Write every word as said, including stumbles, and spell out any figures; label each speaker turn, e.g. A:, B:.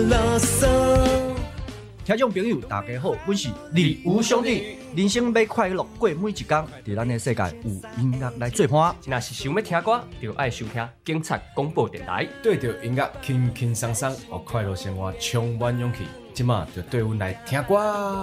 A: 垃圾。
B: 听众朋友，大家好，我是李吴兄弟。人生要快乐过每一天，在咱的世界有音乐来做伴。
C: 若是想要听歌，就爱收听警察广播电台。
A: 对着音乐轻轻松松，让快乐生活充满勇气。即马就对阮来听歌。